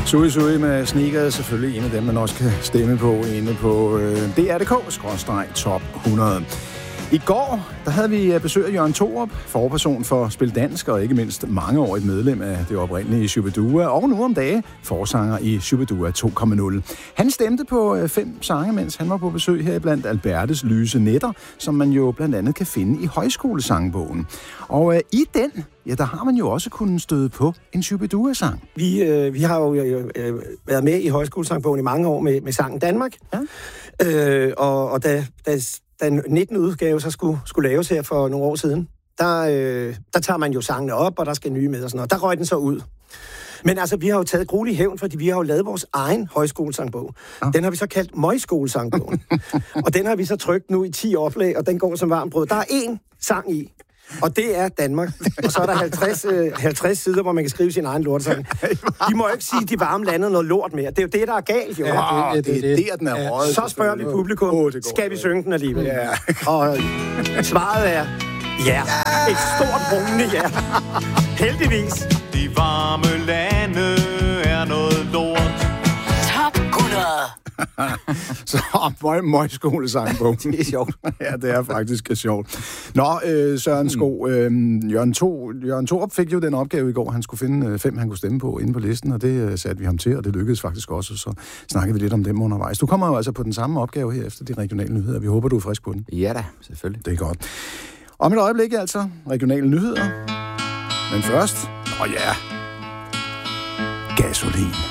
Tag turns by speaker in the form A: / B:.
A: Sui Sui med Sneakers, selvfølgelig en af dem, man også kan stemme på inde på dr.dk/top 100. I går, der havde vi besøg af Jørgen Thorup, forperson for Spil Dansk, og ikke mindst mangeårigt medlem af det oprindelige Shubidua, og nu om dage forsanger i Shubidua 2.0. Han stemte på 5 sange, mens han var på besøg her blandt Albertes Lyse Nætter, som man jo blandt andet kan finde i højskolesangbogen. Og i den, ja, der har man jo også kunnet støde på en Shubidua-sang.
B: Vi har jo været med i højskolesangbogen i mange år med sangen Danmark. Ja. Og da 19. udgave så skulle laves her for nogle år siden, der tager man jo sangene op, og der skal nye med og sådan noget. Der røg den så ud. Men altså, vi har jo taget gruelig hævn, fordi vi har jo lavet vores egen højskolesangbog. Ja. Den har vi så kaldt Møjskolesangbogen. Og den har vi så trykt nu i 10 oplag, og den går som varmt brød. Der er 1 sang i, og det er Danmark. Og så er der 50 sider, hvor man kan skrive sin egen lortsang. De må jo ikke sige, at de varme landede noget lort mere. Det er jo det, der er galt, jo.
A: Ja, det er der, den er røget.
B: Så spørger vi publikum, skal vi synge den alligevel? Ja. Og svaret er ja. Et stort rungende ja. Heldigvis.
C: De varme lande er noget lort.
D: Top 100.
A: Så Møjskolesangbog.
B: Det er sjovt.
A: Ja, det er faktisk sjovt. Nå, Søren Sko, Jørgen Thorup fik jo den opgave i går. Han skulle finde 5, han kunne stemme på inde på listen, og det satte vi ham til, og det lykkedes faktisk også. Så snakkede vi lidt om dem undervejs. Du kommer jo altså på den samme opgave her efter de regionale nyheder. Vi håber, du er frisk på den.
E: Ja da, selvfølgelig.
A: Det er godt. Om et øjeblik altså, regionale nyheder. Men først, gasolin.